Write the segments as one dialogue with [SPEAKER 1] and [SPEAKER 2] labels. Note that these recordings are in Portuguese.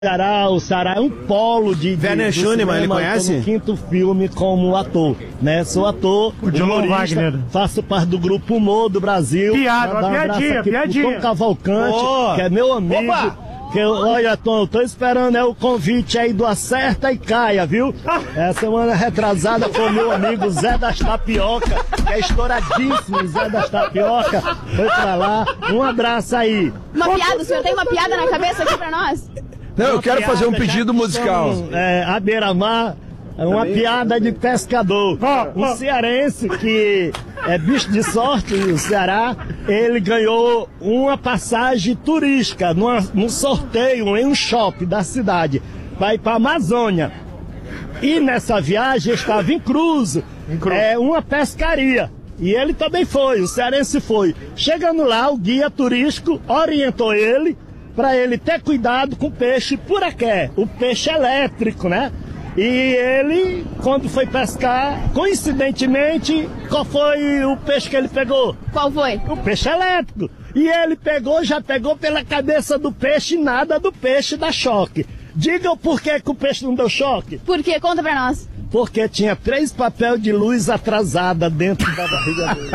[SPEAKER 1] O Ceará é um polo de
[SPEAKER 2] Werner Schunemann, ele conhece?
[SPEAKER 1] No quinto filme como ator, né? Sou ator, humorista, faço parte do Grupo Humor do Brasil.
[SPEAKER 3] Piadinha.
[SPEAKER 1] Tom Cavalcante, que é meu amigo. Olha, Tom, eu tô esperando o convite aí do Acerta e Caia, viu? Semana retrasada foi meu amigo Zé das Tapioca, que é estouradíssimo, Zé das Tapioca. Foi pra lá. Um abraço aí.
[SPEAKER 4] Uma piada, o senhor tem uma piada na cabeça aqui pra nós?
[SPEAKER 5] Não, eu quero fazer um pedido musical.
[SPEAKER 1] A beira-mar é uma piada de pescador. Um cearense que é bicho de sorte no Ceará, ele ganhou uma passagem turística num sorteio em um shopping da cidade. Vai pra Amazônia. E nessa viagem estava em Cruzo, uma pescaria. E ele também foi, o cearense foi. Chegando lá, o guia turístico orientou ele para ele ter cuidado com o peixe puraqué, o peixe elétrico, né? E ele, quando foi pescar, coincidentemente, qual foi o peixe que ele pegou?
[SPEAKER 4] Qual foi?
[SPEAKER 1] O peixe elétrico. E ele já pegou pela cabeça do peixe, nada do peixe dá choque. Diga por que o peixe não deu choque?
[SPEAKER 4] Por quê? Conta pra nós.
[SPEAKER 1] Porque tinha 3 papéis de luz atrasada dentro da barriga dele.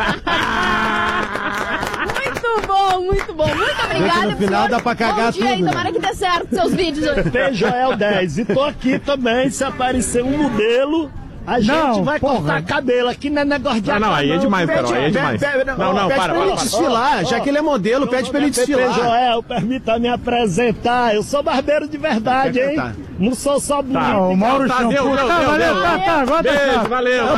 [SPEAKER 4] Muito bom. Muito obrigada.
[SPEAKER 2] No final dá pra cagar tudo.
[SPEAKER 4] Aí, tomara que dê certo seus vídeos hoje.
[SPEAKER 1] P. Joel 10. E tô aqui também, se aparecer um modelo, a gente vai cortar cabelo. Aqui não é negócio de...
[SPEAKER 6] Não, aí é demais, Carol, aí é demais. Não,
[SPEAKER 2] para ele desfilar, já que ele é modelo, pede pra ele desfilar.
[SPEAKER 1] P. Joel, permita me apresentar. Eu sou barbeiro de verdade, hein? Não sou só bonito.
[SPEAKER 3] O Mauro Shampoo. Valeu. Agora
[SPEAKER 6] beijo, valeu.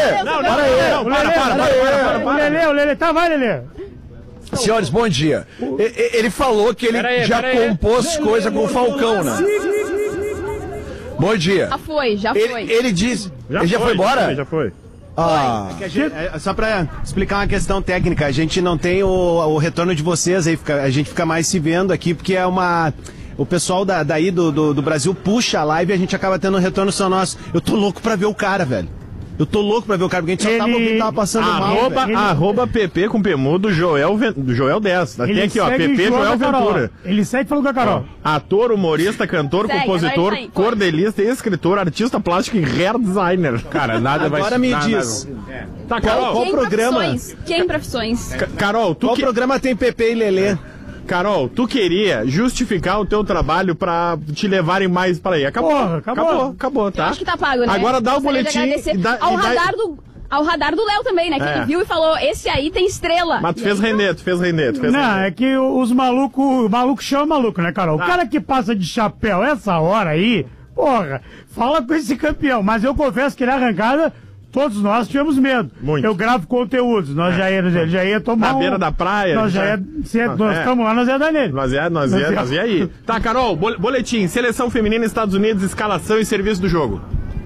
[SPEAKER 3] O Lelê, vai, Lelê.
[SPEAKER 5] Senhores, bom dia. Ele falou que ele já compôs coisa com o Falcão, né? Bom dia.
[SPEAKER 4] Já foi.
[SPEAKER 5] Ele disse... Ele já foi embora?
[SPEAKER 6] Já foi.
[SPEAKER 2] Só pra explicar uma questão técnica, a gente não tem o retorno de vocês aí, a gente fica mais se vendo aqui, porque é uma... O pessoal daí do Brasil puxa a live e a gente acaba tendo um retorno só nosso. Eu tô louco pra ver o cara, velho. Eu tô louco pra ver o cara, porque a gente só tava ouvindo, tava passando
[SPEAKER 6] mal. @PP com Pemudo Joel 10. Tem aqui, ó, PP Joel Ventura.
[SPEAKER 3] Ele segue falando com a Carol.
[SPEAKER 6] Ator, humorista, cantor, compositor, cordelista, escritor, artista plástico e hair designer. Cara, nada vai...
[SPEAKER 2] Agora me diz.
[SPEAKER 6] Tá, Carol.
[SPEAKER 4] Qual
[SPEAKER 2] programa?
[SPEAKER 4] Quem profissões?
[SPEAKER 6] Carol,
[SPEAKER 2] qual programa tem PP e Lelê?
[SPEAKER 6] Carol, tu queria justificar o teu trabalho pra te levarem mais pra aí. Acabou, tá?
[SPEAKER 4] Eu acho que tá pago, né?
[SPEAKER 6] Agora dá o boletim
[SPEAKER 4] ao radar do Léo também, né? Que ele viu e falou, esse aí tem estrela.
[SPEAKER 6] Mas tu fez render.
[SPEAKER 3] Não, é que os maluco chama maluco, né, Carol? O cara que passa de chapéu essa hora aí, fala com esse campeão. Mas eu confesso que na arrancada... Todos nós tivemos medo.
[SPEAKER 6] Muito.
[SPEAKER 3] Eu gravo conteúdos. Nós já ia tomar.
[SPEAKER 6] Na beira da praia.
[SPEAKER 3] Nós ficamos lá, nós ia dar nele.
[SPEAKER 6] Nós ia aí. Tá, Carol, boletim. Seleção feminina Estados Unidos, escalação e serviço do jogo.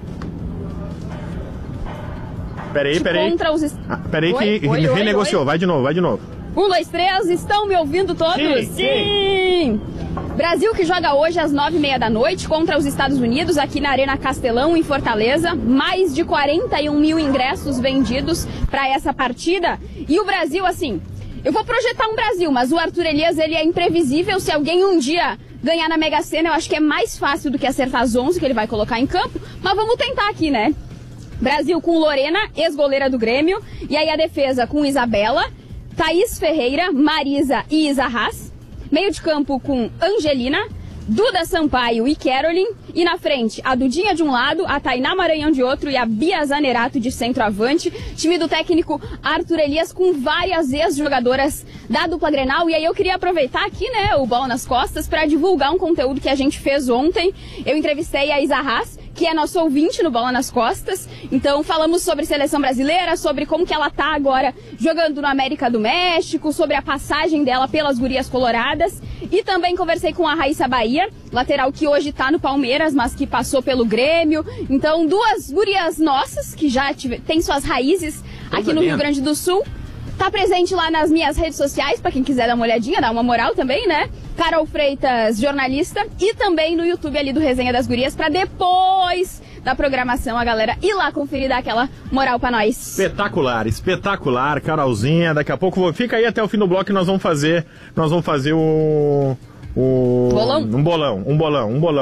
[SPEAKER 6] Peraí. Peraí que renegociou. Vai de novo.
[SPEAKER 4] 1, 2, 3, estão me ouvindo todos? Sim! Brasil que joga hoje às 9h30 da noite contra os Estados Unidos, aqui na Arena Castelão, em Fortaleza. Mais de 41 mil ingressos vendidos para essa partida. E o Brasil, assim, eu vou projetar um Brasil, mas o Arthur Elias, ele é imprevisível. Se alguém um dia ganhar na Mega Sena, eu acho que é mais fácil do que acertar as 11 que ele vai colocar em campo. Mas vamos tentar aqui, né? Brasil com Lorena, ex-goleira do Grêmio. E aí a defesa com Isabela, Thaís Ferreira, Marisa e Isa Haas. Meio de campo com Angelina, Duda Sampaio e Caroline. E na frente, a Dudinha de um lado, a Tainá Maranhão de outro e a Bia Zanerato de centroavante. Time do técnico Arthur Elias com várias ex-jogadoras da dupla Grenal. E aí eu queria aproveitar aqui, né, o Bola nas Costas, para divulgar um conteúdo que a gente fez ontem. Eu entrevistei a Isa Haas, que é nosso ouvinte no Bola nas Costas. Então falamos sobre seleção brasileira, sobre como que ela tá agora jogando no América do México, sobre a passagem dela pelas gurias coloradas. E também conversei com a Raíssa Bahia, lateral que hoje tá no Palmeiras, mas que passou pelo Grêmio. Então 2 gurias nossas, que já têm suas raízes aqui no Rio Grande do Sul. Tá presente lá nas minhas redes sociais, pra quem quiser dar uma olhadinha, dar uma moral também, né? Carol Freitas, jornalista, e também no YouTube ali do Resenha das Gurias, pra depois da programação a galera ir lá conferir, dar aquela moral pra nós.
[SPEAKER 6] Espetacular, Carolzinha. Daqui a pouco fica aí até o fim do bloco que nós vamos fazer
[SPEAKER 4] Bolão?
[SPEAKER 6] Um bolão.